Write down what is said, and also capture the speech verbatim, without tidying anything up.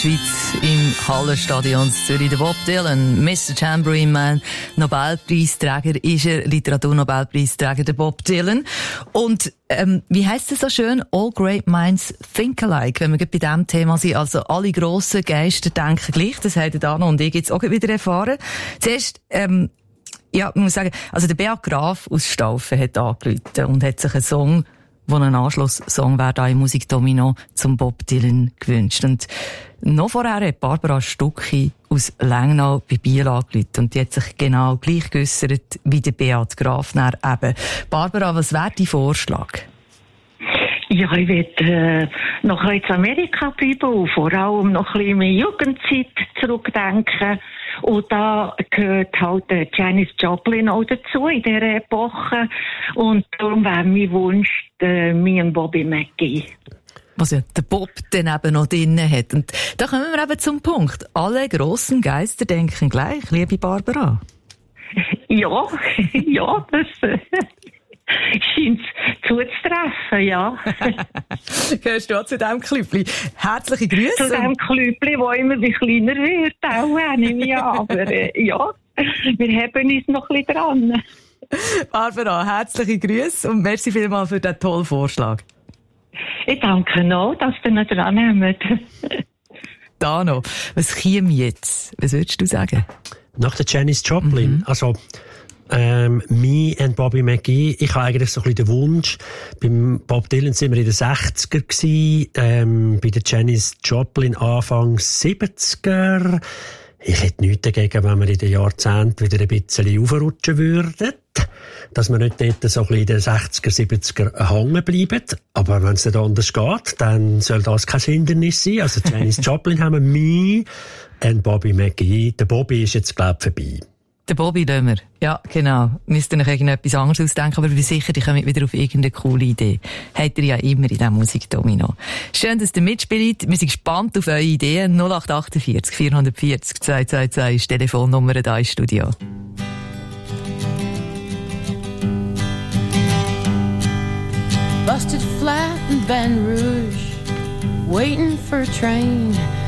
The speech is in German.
Schweiz im Hallenstadion Zürich. Der Bob Dylan, Mister Tambourine Man, Nobelpreisträger ist er, Literaturnobelpreisträger, der Bob Dylan. Und ähm, wie heisst es so schön? All great minds think alike. Wenn wir bei diesem Thema sind, also alle grossen Geister denken gleich. Das haben Dana und ich jetzt auch wieder erfahren. Zuerst, ähm, ja, ich muss sagen, also der Beat Graf aus Staufen hat angerufen und hat sich einen Song, der ein Anschlusssong wäre, da im Musikdomino zum Bob Dylan gewünscht. Und noch vorher hat Barbara Stucki aus Lengnau bei Biel angerufen und die hat sich genau gleich geäussert wie der Beat Graf dann eben. Barbara, was wäre dein Vorschlag? Ja, ich will äh, noch ein bisschen in Amerika bleiben und vor allem noch ein bisschen in meine Jugendzeit zurückdenken. Und da gehört halt äh, Janis Joplin auch dazu in dieser Epoche. Und darum wäre mein Wunsch äh, mir und Bobby McGee. Was ja der Bob dann eben noch drin hat. Und da kommen wir eben zum Punkt. Alle grossen Geister denken gleich, liebe Barbara. Ja, ja, das äh, scheint zuzutreffen, ja. Gehörst du auch zu diesem Klüppli? Herzliche Grüße. Zu diesem Klüppli, wo immer wie kleiner wird, auch, nehme ich an. Aber äh, ja, wir haben uns noch ein bisschen dran. Barbara, herzliche Grüße und merci vielmals für diesen tollen Vorschlag. Ich danke noch, dass ihr noch dran nehmt. Dano, was käme jetzt? Was würdest du sagen? Nach der Janis Joplin. Mhm. Also, ähm, me and Bobby McGee. Ich habe eigentlich so ein bisschen den Wunsch. Beim Bob Dylan sind wir in den sechziger gewesen, ähm, bei der Janis Joplin Anfang siebziger. Ich hätte nichts dagegen, wenn wir in den Jahrzehnten wieder ein bisschen aufrutschen würden. Dass wir nicht dort so ein bisschen in den sechziger, siebziger hängen bleiben. Aber wenn es nicht anders geht, dann soll das kein Hindernis sein. Also Janis Joplin haben wir, me and Bobby McGee. Der Bobby ist jetzt, glaube ich, vorbei. Der Bobby lassen wir. Ja, genau. Müsst ihr euch irgendetwas anderes ausdenken, aber ich bin sicher, die kommen wieder auf irgendeine coole Idee. Habt ihr ja immer in diesem Musikdomino. Schön, dass ihr mitspielt. Wir sind gespannt auf eure Ideen. null acht acht vier vier vier vier zwei zwei zwei ist die Telefonnummer da im Studio. Busted flat in Baton Rouge, waiting for a train.